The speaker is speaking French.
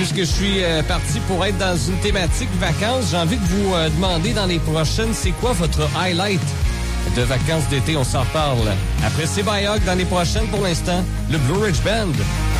puisque je suis parti pour être dans une thématique vacances, j'ai envie de vous demander dans les prochaines, c'est quoi votre highlight de vacances d'été? On s'en reparle après CBY Hog dans les prochaines. Pour l'instant, le Blue Ridge Band.